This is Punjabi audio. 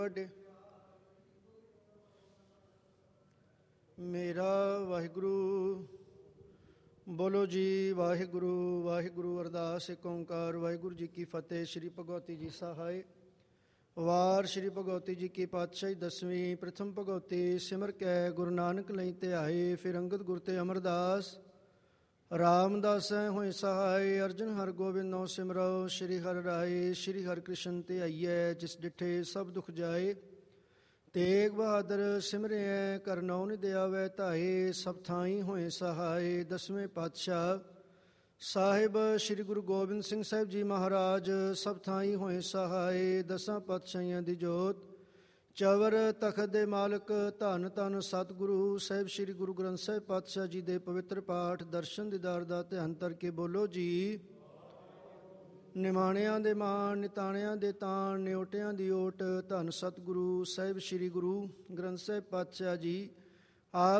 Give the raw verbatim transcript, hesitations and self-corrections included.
ਵੱਡੇ ਮੇਰਾ ਵਾਹਿਗੁਰੂ। ਬੋਲੋ ਜੀ ਵਾਹਿਗੁਰੂ ਵਾਹਿਗੁਰੂ। ਅਰਦਾਸ ਏਕ ਓਂਕਾਰ ਵਾਹਿਗੁਰੂ ਜੀ ਕੀ ਫਤਿਹ। ਸ਼੍ਰੀ ਭਗਵਤੀ ਜੀ ਸਹਾਇ ਵਾਰ ਸ਼੍ਰੀ ਭਗਵਤੀ ਜੀ ਕੀ ਪਾਤਸ਼ਾਹੀ ਦਸਵੀਂ। ਪ੍ਰਥਮ ਭਗਵਤੀ ਸਿਮਰ ਕੈ ਗੁਰੂ ਨਾਨਕ ਲਈ ਧਿਆਏ। ਫਿਰ ਅੰਗਦ ਗੁਰ ਤੇ ਅਮਰਦਾਸ ਰਾਮਦਾਸ ਹੋਏ ਸਹਾਇ। ਅਰਜਨ ਹਰ ਗੋਬਿੰਦ ਨੋ ਸਿਮਰੋ। ਸ਼੍ਰੀ ਹਰਿ ਰਾਏ ਸ਼੍ਰੀ ਹਰਿ ਕ੍ਰਿਸ਼ਨ ਤੇ ਆਈਐ। ਜਿਸ ਡਿਠੇ ਸਭ ਦੁਖ ਜਾਏ। ਤੇਗ ਬਹਾਦਰ ਸਿਮਰਿਐ ਕਰ ਨੌ ਨਿਧ ਆਵੈ ਧਾਏ। ਸਭ ਥਾਈ ਹੋਏ ਸਹਾਇ। ਦਸਵੇਂ ਪਾਤਸ਼ਾਹ ਸਾਹਿਬ ਸ਼੍ਰੀ ਗੁਰੂ ਗੋਬਿੰਦ ਸਿੰਘ ਸਾਹਿਬ ਜੀ ਮਹਾਰਾਜ ਸਭ ਥਾਈ ਹੋਏ ਸਹਾਇ। ਦਸਾਂ ਪਾਤਸ਼ਾਹੀਆਂ ਦੀ ਜੋਤ ਚਵਰ ਤਖਤ ਦੇ ਮਾਲਕ ਧੰਨ ਧੰਨ ਸਤਿਗੁਰੂ ਸਾਹਿਬ ਸ਼੍ਰੀ ਗੁਰੂ ਗ੍ਰੰਥ ਸਾਹਿਬ ਪਾਤਸ਼ਾਹ ਜੀ ਦੇ ਪਵਿੱਤਰ ਪਾਠ ਦਰਸ਼ਨ ਦੀਦਾਰ ਦਾ ਧਿਆਨ ਧਰ ਕੇ ਬੋਲੋ ਜੀ। ਨਿਮਾਣਿਆਂ ਦੇ ਮਾਣ ਨਿਤਾਣਿਆਂ ਦੇ ਤਾਣ ਨਿਓਟਿਆਂ ਦੀ ਓਟ ਧੰਨ ਸਤਿਗੁਰੂ ਸਾਹਿਬ ਸ਼੍ਰੀ ਗੁਰੂ ਗ੍ਰੰਥ ਸਾਹਿਬ ਪਾਤਸ਼ਾਹ ਜੀ ਆਪ